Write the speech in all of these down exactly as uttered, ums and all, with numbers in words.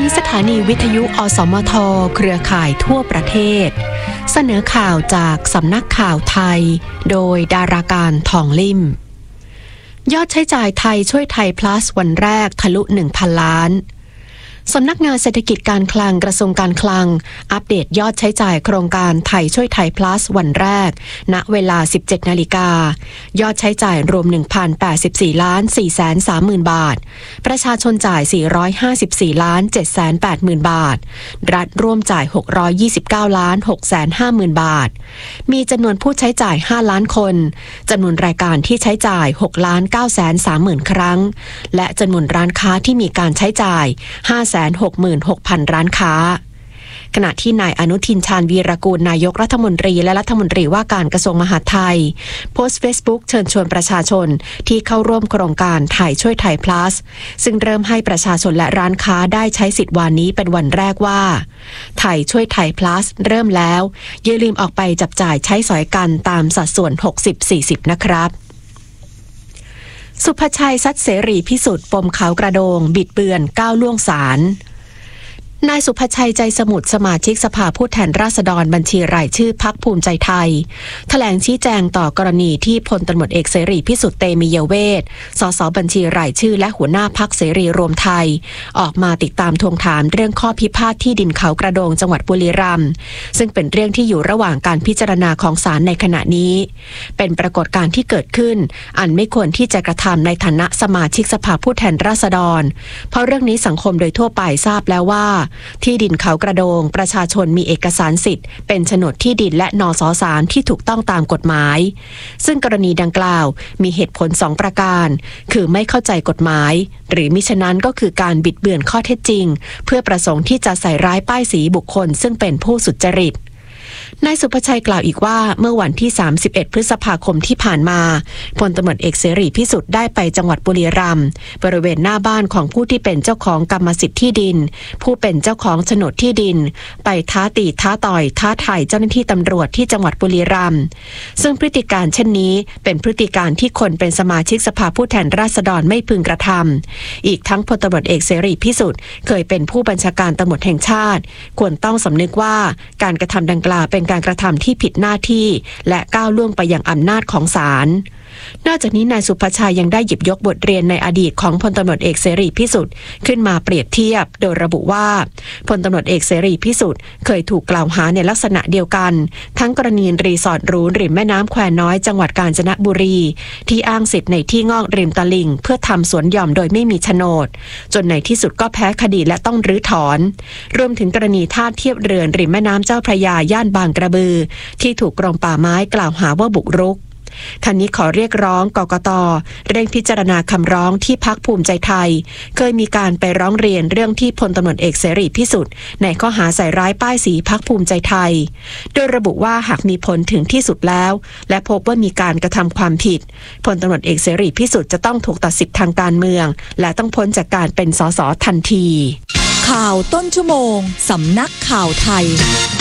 นี้สถานีวิทยุอสมทเครือข่ายทั่วประเทศเสนอข่าวจากสำนักข่าวไทยโดยดาราการทองลิ่มยอดใช้จ่ายไทยช่วยไทย plus วันแรกทะลุ หนึ่งพัน ล้านสำนักงานเศรษฐกิจการคลังกระทรวงการคลังอัปเดตยอดใช้จ่ายโครงการไทยช่วยไทย plus วันแรกณเวลา สิบเจ็ดนาฬิกายอดใช้จ่ายรวม หนึ่งพันแปดสิบสี่ล้านสี่แสนสามหมื่น บาทประชาชนจ่ายสี่ร้อยห้าสิบสี่ล้านเจ็ดแสนแปดหมื่น บาทรัฐร่วมจ่ายหกร้อยยี่สิบเก้าล้านหกแสนห้าหมื่น บาทมีจำนวนผู้ใช้จ่ายห้าล้านคนจำนวนรายการที่ใช้จ่ายหกล้านเก้าแสนสามหมื่น ครั้งและจำนวนร้านค้าที่มีการใช้จ่ายห้าแสนหกหมื่นหกพัน ร้านค้าขณะที่นายอนุทินชาญวีรกูลนายกรัฐมนตรีและรัฐมนตรีว่าการกระทรวงมหาดไทยโพสต์ Facebook เชิญชวนประชาชนที่เข้าร่วมโครงการไทยช่วยไทย plus ซึ่งเริ่มให้ประชาชนและร้านค้าได้ใช้สิทธิ์วันนี้เป็นวันแรกว่าไทยช่วยไทย plus เริ่มแล้วอย่าลืมออกไปจับจ่ายใช้สอยกันตามสัดส่วน หกสิบสี่สิบ นะครับสุภชัย ทรัพย์เสรีพิสุทธิ์ปมเขากระโดงบิดเบือนก้าวล่วงศาลนายสุภชัยใจสมุทรสมาชิกสภาผู้แทนราษฎรบัญชีรายชื่อพรรคภูมิใจไทยแถลงชี้แจงต่อกรณีที่พลตำรวจเอกเสรีพิสุทธิ์เตมียเวทสสบัญชีรายชื่อและหัวหน้าพรรคเสรีรวมไทยออกมาติดตามทวงถามเรื่องข้อพิพาทที่ดินเขากระโดงจังหวัดบุรีรัมย์ซึ่งเป็นเรื่องที่อยู่ระหว่างการพิจารณาของศาลในขณะนี้เป็นปรากฏการณ์ที่เกิดขึ้นอันไม่ควรที่จะกระทำในฐานะสมาชิกสภาผู้แทนราษฎรเพราะเรื่องนี้สังคมโดยทั่วไปทราบแล้วว่าที่ดินเขากระโดงประชาชนมีเอกสารสิทธิ์เป็นโฉนดที่ดินและนสสารที่ถูกต้องตามกฎหมายซึ่งกรณีดังกล่าวมีเหตุผลสองประการคือไม่เข้าใจกฎหมายหรือมิฉะนั้นก็คือการบิดเบือนข้อเท็จจริงเพื่อประสงค์ที่จะใส่ร้ายป้ายสีบุคคลซึ่งเป็นผู้สุจริตนายสุภชัยกล่าวอีกว่าเมื่อวันที่สามสิบเอ็ดพฤษภาคมที่ผ่านมาพลตำรวจเอกเสรีพิสุทธิ์ได้ไปจังหวัดบุรีรัมย์บริเวณหน้าบ้านของผู้ที่เป็นเจ้าของกรรมสิทธิ์ที่ดินผู้เป็นเจ้าของโฉนดที่ดินไปท้าตีท้าต่อยท้าทายเจ้าหน้าที่ตำรวจที่จังหวัดบุรีรัมย์ซึ่งพฤติการเช่นนี้เป็นพฤติการที่คนเป็นสมาชิกสภาผู้แทนราษฎรไม่พึงกระทำอีกทั้งพลตำรวจเอกเสรีพิสุทธิ์เคยเป็นผู้บัญชาการตำรวจแห่งชาติควรต้องสำนึกว่าการกระทำดังกล่าวเป็นการกระทำที่ผิดหน้าที่และก้าวล่วงไปยังอำนาจของศาลนอกจากนี้นายสุภชัยยังได้หยิบยกบทเรียนในอดีตของพลตำรวจเอกเสรีพิสุทธิ์ขึ้นมาเปรียบเทียบโดยระบุว่าพลตำรวจเอกเสรีพิสุทธิ์เคยถูกกล่าวหาในลักษณะเดียวกันทั้งกรณีรีสอร์ทหรูริมแม่น้ำแควน้อยจังหวัดกาญจนบุรีที่อ้างสิทธิ์ในที่งอกริมตลิ่งเพื่อทำสวนหย่อมโดยไม่มีโฉนดจนในที่สุดก็แพ้คดีและต้องรื้อถอนรวมถึงกรณีท่าเทียบเรือริมแม่น้ำเจ้าพระยาย่านบางกระบือที่ถูกกรมป่าไม้กล่าวหาว่าบุกรุกท่านนี้ขอเรียกร้องกกต.เร่งพิจารณาคำร้องที่พรรคภูมิใจไทยเคยมีการไปร้องเรียนเรื่องที่พลตำรวจเอกเสรีพิสุทธิ์ในข้อหาใส่ร้ายป้ายสีพรรคภูมิใจไทยโดยระบุว่าหากมีผลถึงที่สุดแล้วและพบว่ามีการกระทำความผิดพลตำรวจเอกเสรีพิสุทธิ์จะต้องถูกตัดสิทธิ์ทางการเมืองและต้องพ้นจากการเป็นสสทันทีข่าวต้นชั่วโมงสำนักข่าวไทย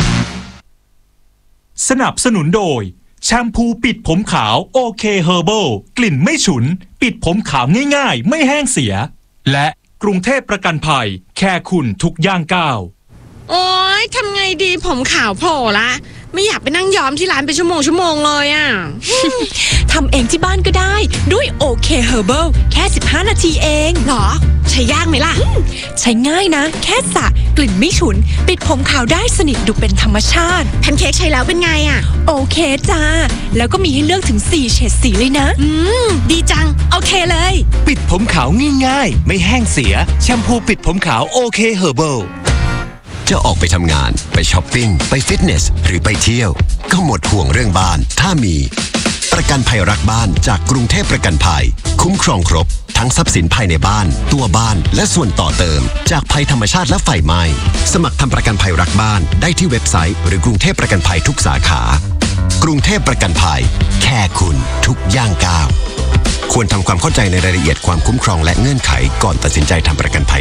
สนับสนุนโดยแชมพูปิดผมขาวโอเคเฮอร์เบิลกลิ่นไม่ฉุนปิดผมขาวง่ายๆไม่แห้งเสียและกรุงเทพประกันภัยแค่คุณทุกย่างก้าวโอ๊ยทำไงดีผมขาวโผล่ละไม่อยากไปนั่งย้อมที่ร้านเป็นชั่วโมงชั่วโมงเลยอ่ะทำเองที่บ้านก็ได้ด้วยโอเคเฮอร์เบิลแค่สิบห้านาทีเองหรอใช้ยากไหมล่ะใช้ง่ายนะแค่สระกลิ่นไม่ฉุนปิดผมขาวได้สนิทดูเป็นธรรมชาติแพนเค้กใช้แล้วเป็นไงอ่ะโอเคจ้าแล้วก็มีให้เลือกถึงสี่เฉดสีเลยนะอืมดีจังโอเคเลยปิดผมขาวง่ายๆไม่แห้งเสียแชมพูปิดผมขาวโอเคเฮอร์เบิลจะออกไปทำงานไปช้อปปิ้งไปฟิตเนสหรือไปเที่ยวก็หมดห่วงเรื่องบ้านถ้ามีประกันภัยรักบ้านจากกรุงเทพประกันภัยคุ้มครองครบทั้งทรัพย์สินภายในบ้านตัวบ้านและส่วนต่อเติมจากภัยธรรมชาติและไฟไหม้สมัครทำประกันภัยรักบ้านได้ที่เว็บไซต์หรือกรุงเทพประกันภัยทุกสาขากรุงเทพประกันภัยแค่คุณทุกย่างก้าวควรทำความเข้าใจในรายละเอียดความคุ้มครองและเงื่อนไขก่อนตัดสินใจทำประกันภัย